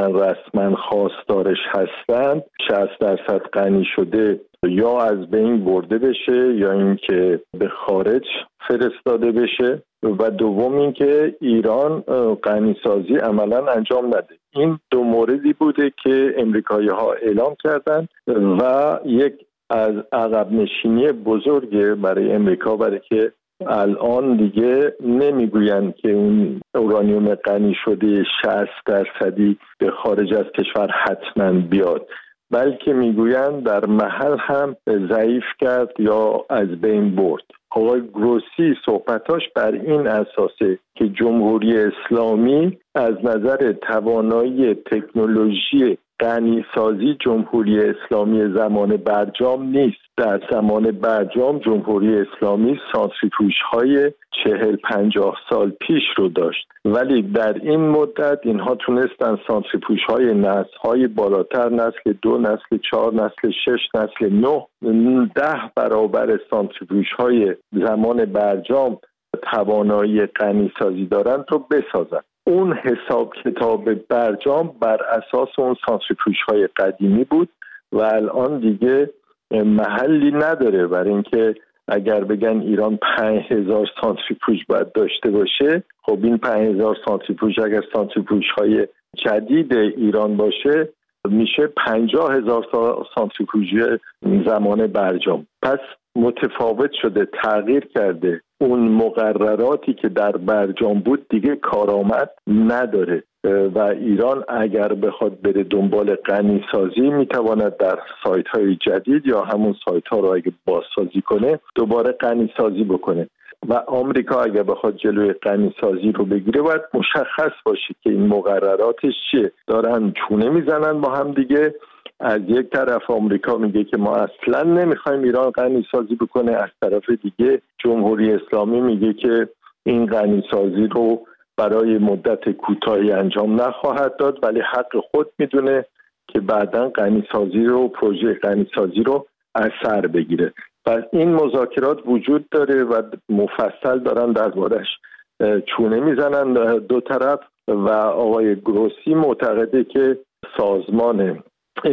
میگن رسما خواستارش هستند 60% غنی شده یا از بین برده بشه یا اینکه به خارج فرستاده بشه و دوم اینکه ایران غنیسازی عملا انجام نده. این دو موردی بوده که امریکایی‌ها اعلام کردند و یک از عقب نشینی بزرگ برای امریکا، برای که الان دیگه نمیگویند که اون اورانیوم غنی شده 60% به خارج از کشور حتما بیاد، بلکه میگویند در محل هم ضعیف کرد یا از بین برد. آقای گروسی صحبتاش بر این اساسه که جمهوری اسلامی از نظر توانایی تکنولوژی غنیسازی جمهوری اسلامی زمان برجام نیست. در زمان برجام جمهوری اسلامی سانتریفیوژهای 40-50 سال پیش رو داشت، ولی در این مدت اینها تونستن سانتریفیوژهای نسل‌های بالاتر، نسل 2، نسل 4، نسل 6، نسل 9، 10 برابر سانتریفیوژهای زمان برجام توانایی غنیسازی دارن رو بسازن. اون حساب کتاب برجام بر اساس اون سانتریفیوژهای قدیمی بود و الان دیگه محلی نداره. برای اینکه اگر بگن ایران 5000 سانتریفیوژ باید داشته باشه، خب این 5000 سانتریفیوژ اگر سانتریفیوژهای جدید ایران باشه میشه 50000 سانتریفیوژ زمان برجام. پس متفاوت شده، تغییر کرده. اون مقرراتی که در برجام بود دیگه کارآمد نداره و ایران اگر بخواد بره دنبال غنیسازی میتواند در سایت‌های جدید یا همون سایت‌ها رو اگه بازسازی کنه دوباره غنیسازی بکنه و آمریکا اگر بخواد جلوی غنیسازی رو بگیره باید مشخص باشه که این مقرراتش چیه. دارن چونه میزنن با هم دیگه. از یک طرف آمریکا میگه که ما اصلا نمیخوایم ایران غنیسازی بکنه، از طرف دیگه جمهوری اسلامی میگه که این غنیسازی رو برای مدت کوتاهی انجام نخواهد داد، ولی حق خود میدونه که بعداً غنیسازی رو، پروژه غنیسازی رو از سر بگیره. پس این مذاکرات وجود داره و مفصل دارن دربارش چونه میزنن دو طرف و آقای گروسی معتقده که سازمان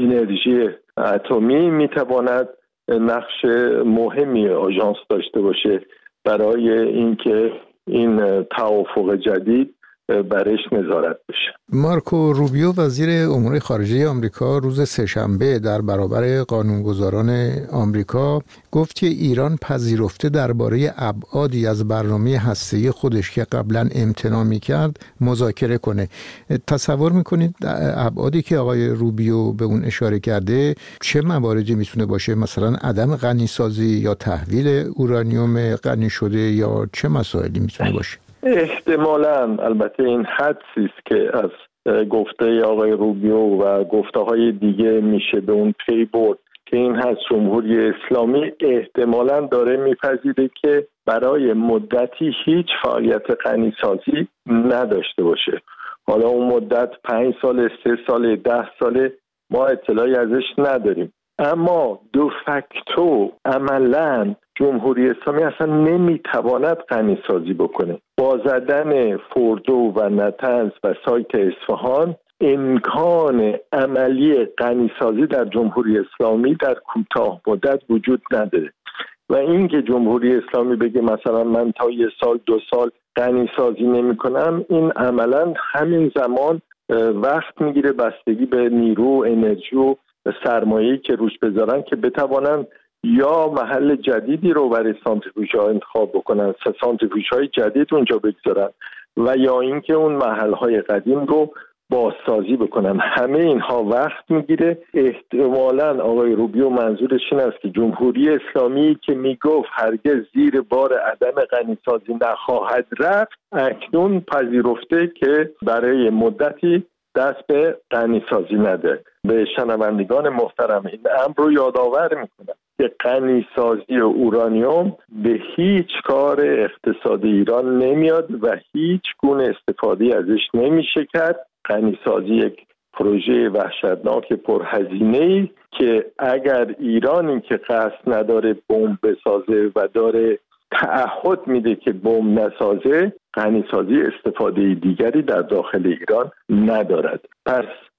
انرژی اتمی میتواند نقش مهمی آژانس داشته باشه برای اینکه این توافق جدید برش نظارت بشه. مارکو روبیو وزیر امور خارجه آمریکا روز سه‌شنبه در برابر قانونگذاران آمریکا گفت که ایران پذیرفته درباره ابعادی از برنامه هسته‌ای خودش که قبلا امتناع می‌کرد مذاکره کنه. تصور می‌کنید ابعادی که آقای روبیو به اون اشاره کرده چه مواردی میتونه باشه؟ مثلا عدم غنیسازی یا تحویل اورانیوم غنی شده یا چه مسائلی میتونه باشه؟ احتمالاً، البته این حدسی است که از گفته آقای روبیو و گفته های دیگه میشه به اون پی برد که این هست جمهوری اسلامی احتمالاً داره میپذیره که برای مدتی هیچ فعالیت غنیسازی نداشته باشه. حالا اون مدت 5 سال، 3 سال، 10 سال ما اطلاعی ازش نداریم، اما دو فاکتو عملاً جمهوری اسلامی اصلا نمیتواند غنیسازی بکنه. با زدن فوردو و نطنز و سایت اصفهان امکان عملی غنیسازی در جمهوری اسلامی در کوتاه مدت وجود نداره و اینکه جمهوری اسلامی بگه مثلا من تا 1 سال 2 سال غنیسازی نمی کنم، این عملا همین زمان وقت میگیره، بستگی به نیرو، انرژی و سرمایه‌ای که روش بذارن که بتوانن یا محل جدیدی رو برای سانتریفیوژها انتخاب بکنن، سانتریفیوژهای جدید اونجا بگذارن و یا اینکه اون محلهای قدیم رو بازسازی بکنن. همه اینها وقت میگیره. احتمالاً آقای روبیو منظورش این است که جمهوری اسلامی که میگفت هرگز زیر بار عدم غنیسازی نخواهد رفت، اکنون پذیرفته که برای مدتی دست به غنیسازی نده. به شنوندگان محترم این امر رو یادآور میکنم که غنیسازی اورانیوم به هیچ کار اقتصادی ایران نمیاد و هیچ گونه استفاده ازش نمیشه کرد. غنیسازی یک پروژه وحشتناک پرهزینه‌ای که اگر ایرانی که قصد نداره بمب بسازه و داره تعهد میده که بمب نسازه، غنیسازی استفاده دیگری در داخل ایران ندارد. پس